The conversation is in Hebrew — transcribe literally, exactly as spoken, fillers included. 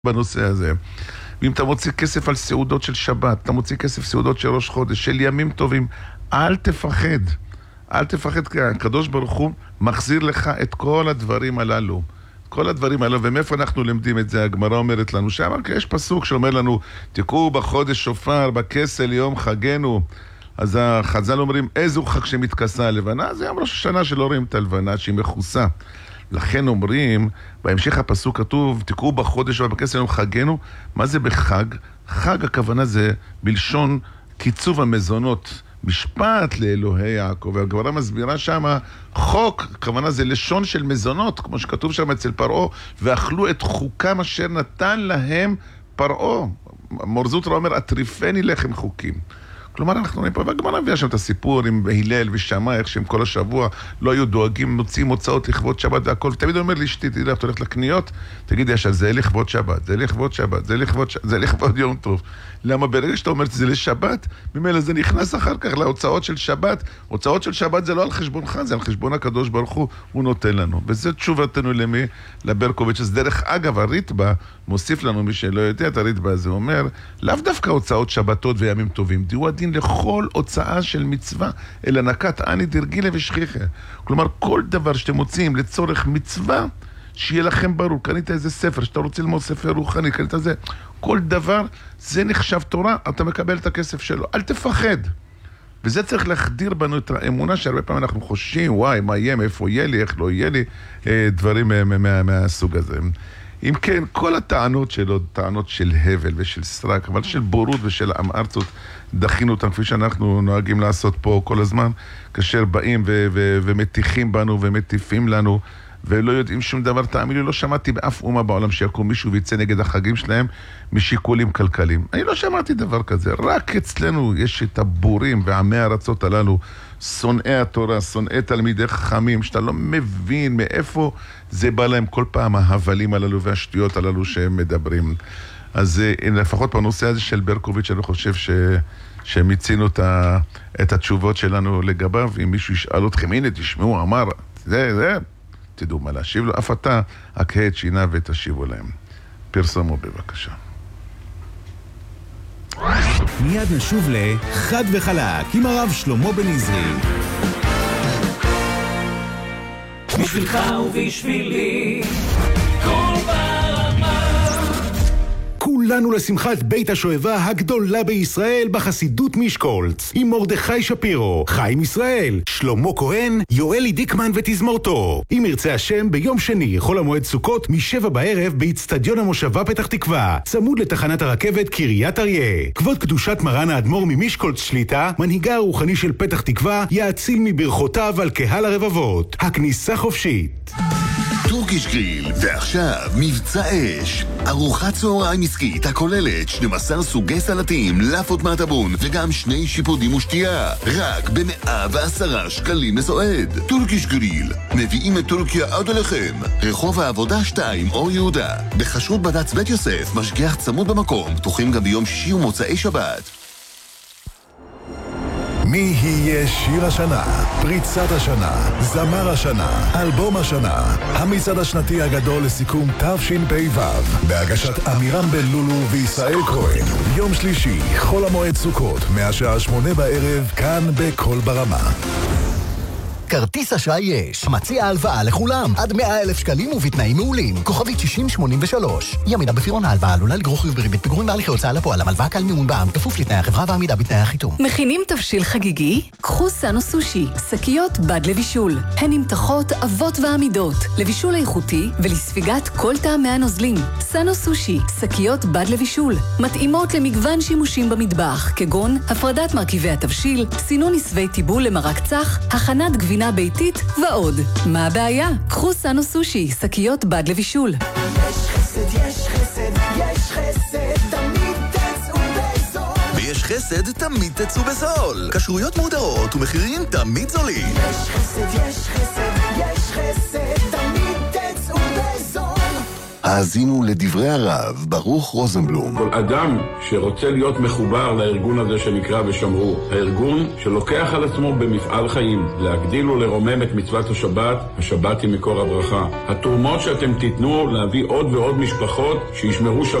בנושא הזה. ואם אתה מוציא כסף על סעודות של שבת, אתה מוציא כסף סעודות של ראש חודש, של ימים טובים, אל תפחד. אל תפחד, כי הקדוש ברוך הוא מחזיר לך את כל הדברים הללו. כל הדברים הללו, ומאיפה אנחנו למדים את זה? הגמרא אומרת לנו שם, יש פסוק שאומר לנו, תקעו בחודש שופר, בכסל יום חגנו. אז החז"ל אומרים, איזו חג שמתכסה הלבנה? זה יום ראש השנה שלא רואים את הלבנה, שהיא מכוסה. לכן אומרים, בהמשך הפסוק כתוב, תקעו בחודש ובכסל יום חגנו. מה זה בחג? חג הכוונה זה בלשון קיצוב המזונות, משפט לאלוהי יעקב. והגמרא מסבירה שם, חוק, הכוונה זה לשון של מזונות, כמו שכתוב שם אצל פרעה, ואכלו את חוקם אשר נתן להם פרעה. מור זוטרא אומר, אטריפני לחם חוקים. כלומר, אנחנו רואים פה, והגמרא מביאה שם את הסיפור עם הלל ושמאי, איך שהם כל השבוע לא היו דואגים, מוצאים הוצאות לכבוד שבת והכל. תמיד אומר לי, אשתי, תדע, את הולכת לקניות, תגיד, יש, זה לכבוד שבת, זה לכבוד שבת, זה לכבוד שבת, זה לכבוד יום טוב. למה ברגע שאתה אומר, זה לשבת, ממילא זה נכנס אחר כך להוצאות של שבת. הוצאות של שבת זה לא על חשבונך, זה על חשבון הקדוש ברוך הוא, הוא נותן לנו. וזה תשובתנו למי? לברקוביץ'. אז דרך אגב, הריטב"א מוסיף לנו, מי שלא יודע את הריטב"א הזה, אומר, לאו דווקא הוצאות שבתות וימים טובים, דיו הדין לכל הוצאה של מצווה, אלא נקת אני דרגילה ושכיחה. כלומר, כל דבר שאתם מוצאים לצורך מצווה, שיהיה לכם ברור, קנית איזה ספר, שאתה רוצה ללמוד ספר רוחני, קנית זה, כל דבר, זה נחשב תורה, אתה מקבל את הכסף שלו. אל תפחד. וזה צריך להחדיר בנו את האמונה, שהרבה פעמים אנחנו חושבים, וואי, מה יהיה, מאיפה יהיה לי, איך לא יהיה לי, דברים מה, מה, מהסוג הזה. אם כן, כל הטענות שלו, טענות של הבל ושל סרק, אבל של בורות ושל עם ארצות, דחינו אותם כפי שאנחנו נוהגים לעשות פה כל הזמן, כאשר באים ו- ו- ומטיחים בנו ומטיפים לנו, ולא יודעים שום דבר. תאמין לי, לא שמעתי באף אומה בעולם שיקום מישהו ויצא נגד החגים שלהם משיקולים כלכליים. אני לא שמעתי דבר כזה. רק אצלנו יש את הבורים ועמי הארצות הללו, שונאי התורה, שונאי תלמידי חכמים, שאתה לא מבין מאיפה זה בא להם כל פעם ההבלים הללו והשטויות הללו שהם מדברים. אז לפחות בנושא הזה של ברקוביץ' אני חושב ש... שמיצינו את, ה... את התשובות שלנו לגביו. אם מישהו ישאל אתכם, הנה תשמעו, אמר, זה, זה, תדעו מה להשיב לו, אף אתה הקהה את שינה ותשיבו להם. פרסמו בבקשה. מיד נשוב לחד וחלק עם הרב שלמה בן עזרי. בשבילך ובשבילי כל ברמה. כולנו לשמחת בית השואבה הגדולה בישראל בחסידות משקולץ עם מרדכי שפירו, חיים ישראל, שלמה כהן, יואלי דיקמן ותזמורתו. אם ירצה השם, ביום שני חול המועד סוכות משבע בערב באצטדיון המושבה פתח תקווה, צמוד לתחנת הרכבת קריית אריה. כבוד קדושת מרן האדמו"ר ממשקולץ שליטה, מנהיגה הרוחני של פתח תקווה, יאציל מברכותיו על קהל הרבבות. הכניסה חופשית. טורקיש גריל, ועכשיו מבצע אש. ארוחת צהריים עסקית הכוללת שנים עשר סוגי סלטים, לאפות מהטבון וגם שני שיפודים ושתייה. רק ב-מאה ועשרה שקלים לסועד. טורקיש גריל, מביאים את טורקיה עד אליכם. רחוב העבודה שתיים, אור יהודה. בחשרות בד"ץ בית יוסף, משגיח צמוד במקום, פתוחים גם ביום שישי ומוצאי שבת. מי יהיה שיר השנה, פריצת השנה, זמר השנה, אלבום השנה, המצעד השנתי הגדול לסיכום תשפ"ו, בהגשת אמירם בן לולו וישראל כהן, יום שלישי, חול המועד סוכות, מהשעה שמונה בערב, כאן בכל ברמה. כרטיס אשראי יש, מציע הלוואה לכולם, עד מאה אלף שקלים ובתנאים מעולים, כוכבית שישים שמונים ושלוש. ימידה בפירעון ההלוואה עלולה לגרור חיוב בריבית פיגורים בהליכי הוצאה לפועל, הלוואה קל מימון בע"מ, כפוף לתנאי החברה ועמידה בתנאי החיתום. מכינים תבשיל חגיגי? קחו סאנו סושי, שקיות בד לבישול. הן נמתחות אבות ועמידות, לבישול איכותי ולספיגת כל טעמי הנוזלים. סאנו סושי, שקיות בד לבישול, מתאימות למגוון שימושים במטבח, כגון הפרדת מרכיבי התבשיל, סינון נסבי טיבול למרק צח, הכנת גבינה ביתית ועוד. מה הבעיה? קחו סאנו סושי, שקיות בד לבישול. יש חסד, יש חסד, יש חסד, תמיד תצאו בזול. ויש חסד, תמיד תצאו בזול. כשרויות מודעות ומחירים תמיד זולים. יש חסד, יש חסד, יש חסד, תמיד תצאו בזול. האזינו לדברי הרב ברוך רוזנבלום. כל אדם שרוצה להיות מחובר לארגון הזה שנקרא ושמרו, הארגון שלוקח על עצמו במפעל חיים להגדיל ולרומם את מצוות השבת, השבת היא מקור הברכה. התרומות שאתם תיתנו להביא עוד ועוד משפחות שישמרו שבת